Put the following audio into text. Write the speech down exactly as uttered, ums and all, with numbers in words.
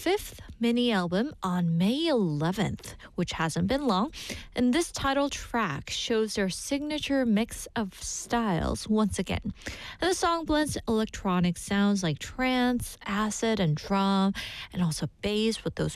fifth mini album on May eleventh, which hasn't been long. And this title track shows their signature mix of styles once again. And the song blends electronic sounds like trance, acid, and drum, and also bass with those